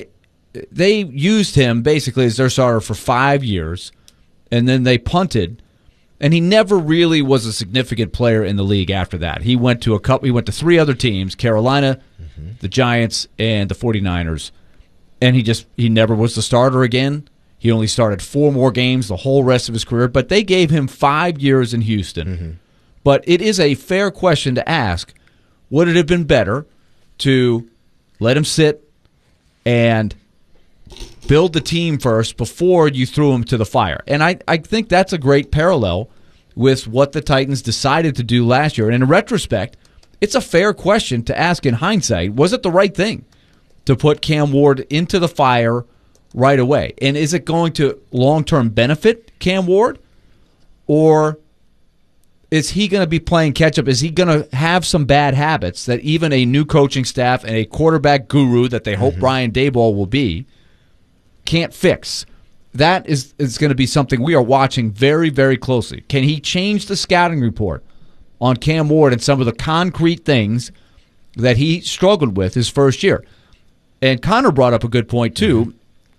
they used him basically as their starter for 5 years, and then they punted, and he never really was a significant player in the league after that. He went to He went to 3 other teams: Carolina, the Giants, and the 49ers. And he never was the starter again. He only started 4 more games the whole rest of his career. But they gave him 5 years in Houston. But it is a fair question to ask, would it have been better to let him sit and build the team first before you threw him to the fire? And I think that's a great parallel with what the Titans decided to do last year. And in retrospect, it's a fair question to ask in hindsight. Was it the right thing to put Cam Ward into the fire right away? And is it going to long-term benefit Cam Ward? Or is he going to be playing catch-up? Is he going to have some bad habits that even a new coaching staff and a quarterback guru that they hope Brian Daboll will be can't fix? That is going to be something we are watching very, very closely. Can he change the scouting report on Cam Ward and some of the concrete things that he struggled with his first year? And Connor brought up a good point, too,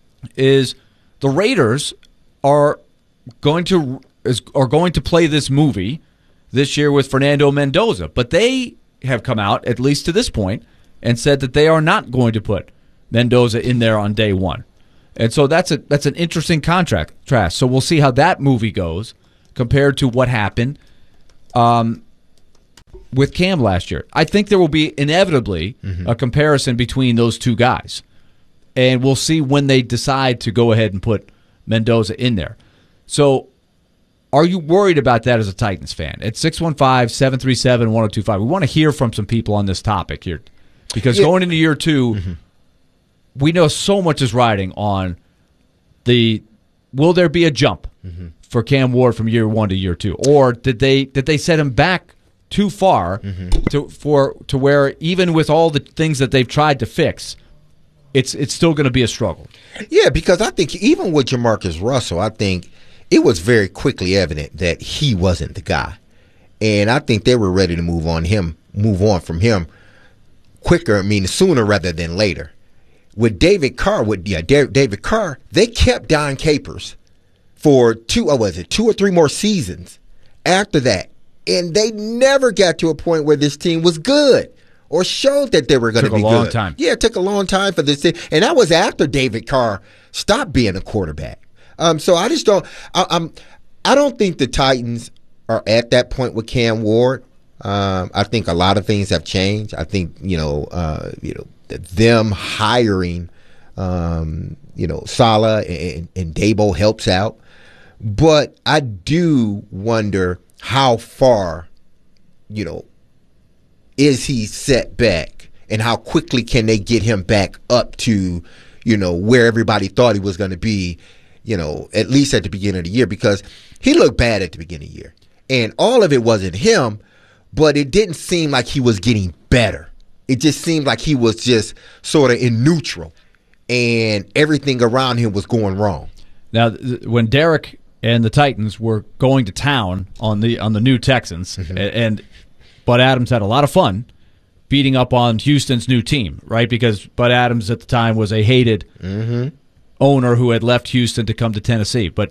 is the Raiders are going to play this movie this year with Fernando Mendoza. But they have come out, at least to this point, and said that they are not going to put Mendoza in there on day one. And so that's an interesting contrast. So we'll see how that movie goes compared to what happened with Cam last year. I think there will be inevitably a comparison between those two guys. And we'll see when they decide to go ahead and put Mendoza in there. So are you worried about that as a Titans fan? At 615-737-1025. We want to hear from some people on this topic here. Because going into year 2, we know so much is riding on will there be a jump for Cam Ward from year 1 to year 2? Or did they set him back too far to where even with all the things that they've tried to fix, it's still going to be a struggle? Yeah, because I think even with Jamarcus Russell, I think it was very quickly evident that he wasn't the guy. And I think they were ready to move on from him quicker, sooner rather than later. With David Carr, they kept Don Capers for 2 or 3 more seasons after that. And they never got to a point where this team was good or showed that they were going to be good. Took a long time. Yeah, it took a long time for this team. And that was after David Carr stopped being a quarterback. So I just don't – I don't think the Titans are at that point with Cam Ward. I think a lot of things have changed. I think them hiring Saleh and Dabo helps out, but I do wonder how far is he set back, and how quickly can they get him back up to where everybody thought he was going to be, at least at the beginning of the year, because he looked bad at the beginning of the year. And all of it wasn't him, but it didn't seem like he was getting better. It just seemed like he was just sort of in neutral, and everything around him was going wrong. Now, when Derek and the Titans were going to town on the new Texans, and Bud Adams had a lot of fun beating up on Houston's new team, right? Because Bud Adams at the time was a hated owner who had left Houston to come to Tennessee. But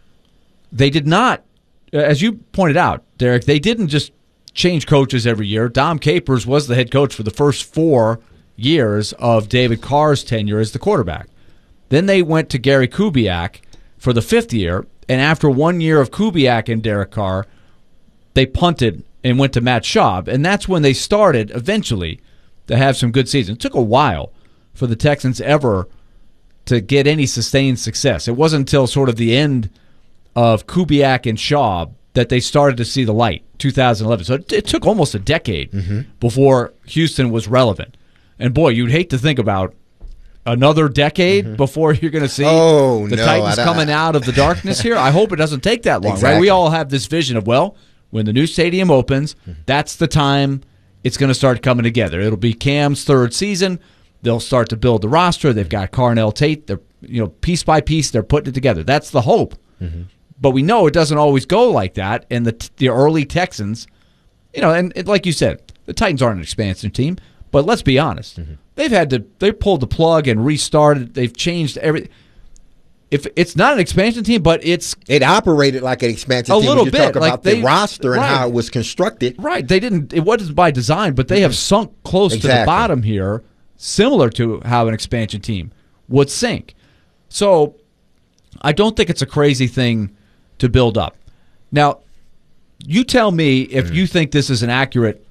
they did not, as you pointed out, Derek, they didn't just change coaches every year. Dom Capers was the head coach for the first 4 years of David Carr's tenure as the quarterback. Then they went to Gary Kubiak for the 5th year, and after 1 year of Kubiak and Derek Carr, they punted and went to Matt Schaub, and that's when they started eventually to have some good seasons. It took a while for the Texans ever to get any sustained success. It wasn't until sort of the end of Kubiak and Schaub that they started to see the light, 2011. So it took almost a decade before Houston was relevant. And boy, you'd hate to think about another decade before you're going to see the Titans coming out of the darkness here. I hope it doesn't take that long, right? We all have this vision of, when the new stadium opens, that's the time it's going to start coming together. It'll be Cam's 3rd season. They'll start to build the roster. They've got Carnell Tate. They're, piece by piece, they're putting it together. That's the hope. But we know it doesn't always go like that. And the early Texans, and like you said, the Titans aren't an expansion team. But let's be honest. They pulled the plug and restarted. They've changed everything. If it's not an expansion team, but it operated like an expansion team. A little bit. Talk about the roster and how it was constructed. Right. It wasn't by design, but they have sunk close to the bottom here, similar to how an expansion team would sink. So I don't think it's a crazy thing to build up. Now, you tell me if you think this is an accurate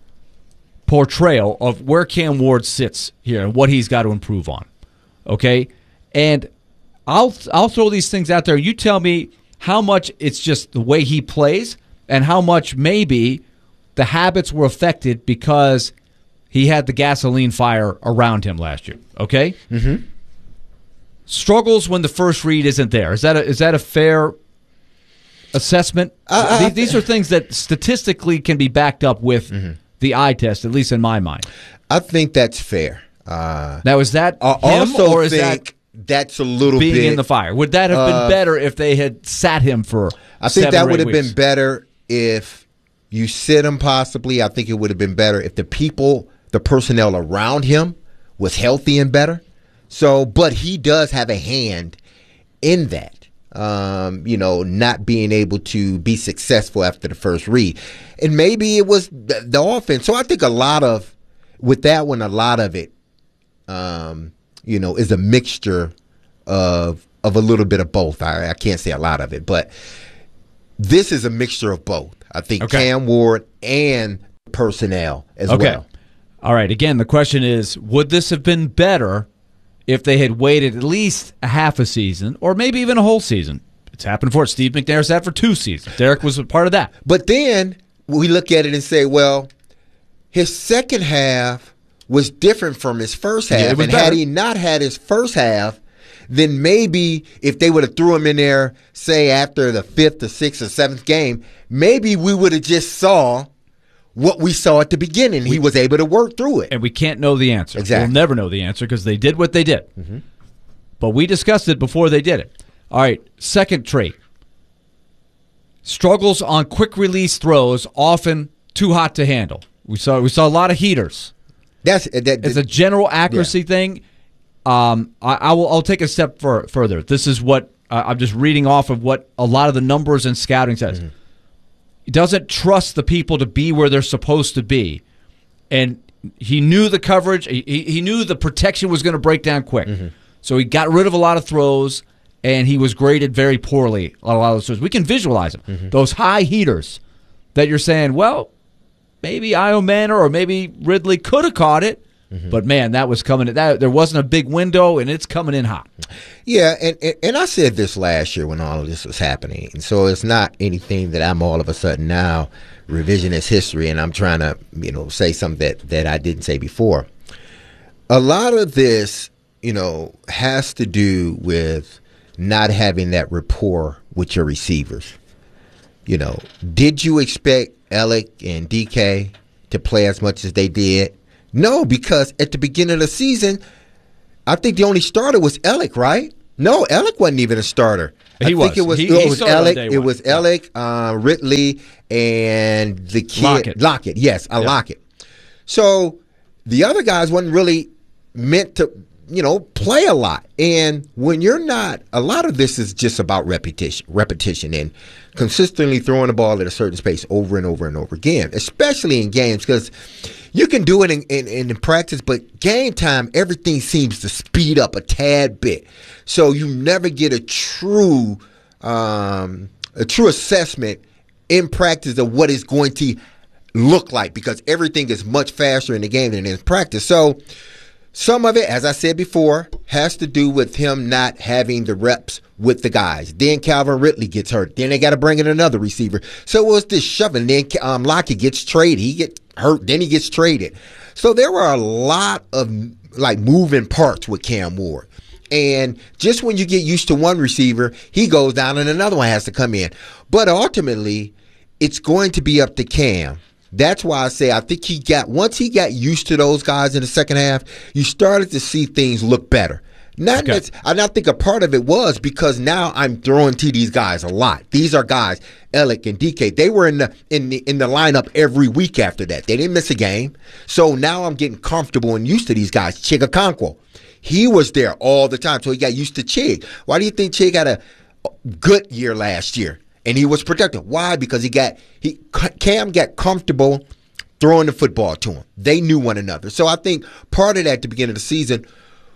portrayal of where Cam Ward sits here and what he's got to improve on. Okay? And I'll throw these things out there. You tell me how much it's just the way he plays and how much maybe the habits were affected because he had the gasoline fire around him last year. Okay? Struggles when the first read isn't there. Is that a fair assessment? These are things that statistically can be backed up with the eye test, at least in my mind. I think that's fair. Now, is that I him, also or is think that's a little being bit in the fire? Would that have been better if they had sat him for I think 7 that or 8 would have weeks? been better if you sit him possibly. I think it would have been better if the personnel around him was healthy and better. So, but he does have a hand in that, not being able to be successful after the first read. And maybe it was the offense. So I think a lot of it, is a mixture of a little bit of both. I can't say a lot of it, but this is a mixture of both. I think Cam Ward and personnel as well. All right. Again, the question is, would this have been better if they had waited at least a half a season or maybe even a whole season? It's happened before. Steve McNair sat for 2 seasons. Derek was a part of that. But then we look at it and say, well, his second half was different from his first half. Yeah, and had he not had his first half, then maybe if they would have threw him in there, say after the 5th or 6th or 7th game, maybe we would have just saw what we saw at the beginning. He was able to work through it. And we can't know the answer. Exactly. We'll never know the answer because they did what they did. But we discussed it before they did it. All right, second trait. Struggles on quick release throws, often too hot to handle. We saw a lot of heaters. It's a general accuracy thing. I'll take a step further. This is what I'm just reading off of what a lot of the numbers and scouting says. He doesn't trust the people to be where they're supposed to be. And he knew the coverage. He knew the protection was going to break down quick. So he got rid of a lot of throws, and he was graded very poorly on a lot of those. We can visualize them. Those high heaters that you're saying, well, maybe Io Manor or maybe Ridley could have caught it, but man, that was coming. There wasn't a big window, and it's coming in hot. Yeah, and I said this last year when all of this was happening, and so it's not anything that I'm all of a sudden now revisionist history, and I'm trying to say something that I didn't say before. A lot of this, has to do with not having that rapport with your receivers. Did you expect Alec and DK to play as much as they did? No, because at the beginning of the season, I think the only starter was Alec, right? No, Alec wasn't even a starter. I think it was Alec. It was Alec, Ridley, and the kid Lockett. Yes, Lockett. So the other guys wasn't really meant to, play a lot. And when you're not, a lot of this is just about repetition and consistently throwing the ball at a certain space over and over and over again, especially in games, because you can do it in practice, but game time, everything seems to speed up a tad bit. So you never get a true assessment in practice of what it's going to look like, because everything is much faster in the game than in practice. So some of it, as I said before, has to do with him not having the reps with the guys. Then Calvin Ridley gets hurt. Then they got to bring in another receiver. So it was this shoving. Then Lockett gets traded. He gets hurt. Then he gets traded. So there were a lot of moving parts with Cam Ward. And just when you get used to one receiver, he goes down and another one has to come in. But ultimately, it's going to be up to Cam. That's why I say I think once he got used to those guys in the second half, you started to see things look better. And I think a part of it was because now I'm throwing to these guys a lot. These are guys, Alec and DK. They were in the lineup every week after that. They didn't miss a game. So now I'm getting comfortable and used to these guys. Chig Okonkwo, he was there all the time, so he got used to Chig. Why do you think Chig had a good year last year? And he was productive. Why? Because Cam got comfortable throwing the football to him. They knew one another. So I think part of that at the beginning of the season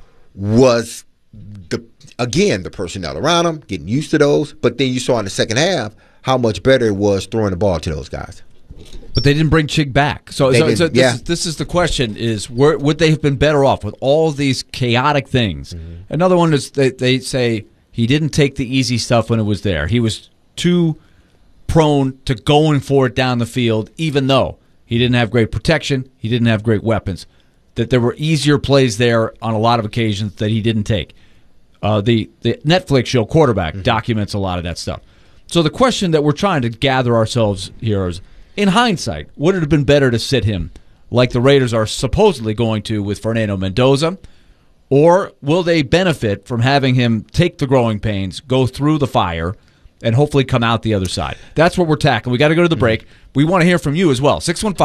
was the personnel around him, getting used to those. But then you saw in the second half how much better it was throwing the ball to those guys. But they didn't bring Chig back. So this is the question: would they have been better off with all these chaotic things? Another one is they say he didn't take the easy stuff when it was there. He was too prone to going for it down the field, even though he didn't have great protection, he didn't have great weapons, that there were easier plays there on a lot of occasions that he didn't take. The Netflix show Quarterback documents a lot of that stuff. So the question that we're trying to gather ourselves here is, in hindsight, would it have been better to sit him like the Raiders are supposedly going to with Fernando Mendoza, or will they benefit from having him take the growing pains, go through the fire, and hopefully come out the other side? That's what we're tackling. We got to go to the break. We want to hear from you as well.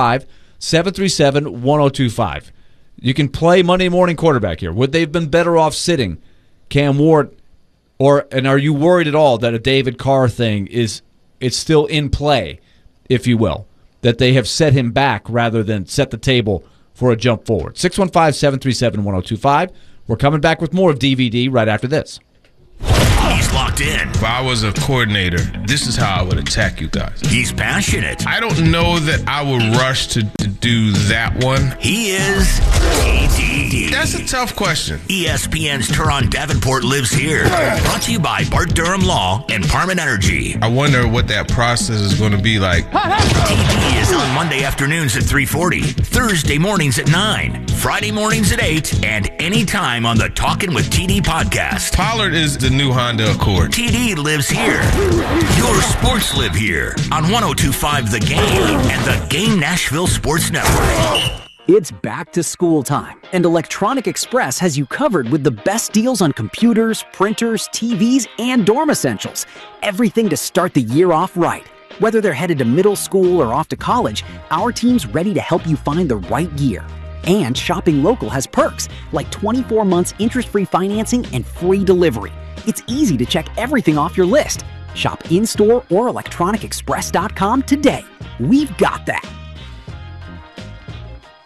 615-737-1025. You can play Monday Morning Quarterback here. Would they have been better off sitting Cam Ward, and are you worried at all that a David Carr thing it's still in play, if you will, that they have set him back rather than set the table for a jump forward? 615-737-1025. We're coming back with more of DVD right after this. He's locked in. If I was a coordinator, this is how I would attack you guys. He's passionate. I don't know that I would rush to do that one. He is TDD. That's a tough question. ESPN's Teron Davenport lives here. Brought to you by Bart Durham Law and Parman Energy. I wonder what that process is going to be like. TD is on Monday afternoons at 3:40, Thursday mornings at 9, Friday mornings at 8, and anytime on the Talkin' with TD podcast. Pollard is the new Honda Accord. TD lives here. Your sports live here on 102.5 The Game and the Game Nashville Sports Network. It's back to school time, and Electronic Express has you covered with the best deals on computers, printers, TVs, and dorm essentials. Everything to start the year off right. Whether they're headed to middle school or off to college, our team's ready to help you find the right gear. And shopping local has perks, like 24 months interest-free financing and free delivery. It's easy to check everything off your list. Shop in-store or electronicexpress.com today. We've got that.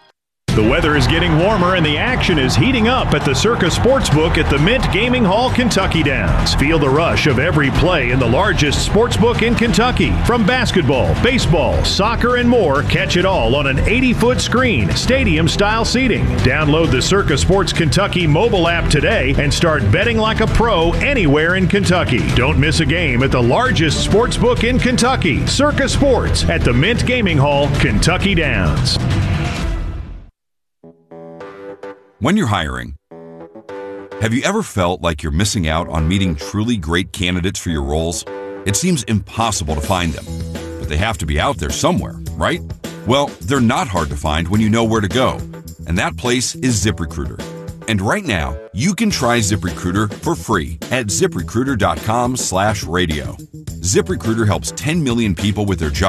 The weather is getting warmer and the action is heating up at the Circa Sportsbook at the Mint Gaming Hall, Kentucky Downs. Feel the rush of every play in the largest sportsbook in Kentucky. From basketball, baseball, soccer, and more, catch it all on an 80-foot screen, stadium-style seating. Download the Circa Sports Kentucky mobile app today and start betting like a pro anywhere in Kentucky. Don't miss a game at the largest sportsbook in Kentucky, Circa Sports at the Mint Gaming Hall, Kentucky Downs. When you're hiring, have you ever felt like you're missing out on meeting truly great candidates for your roles? It seems impossible to find them, but they have to be out there somewhere, right? Well, they're not hard to find when you know where to go, and that place is ZipRecruiter. And right now, you can try ZipRecruiter for free at ZipRecruiter.com/radio. ZipRecruiter helps 10 million people with their job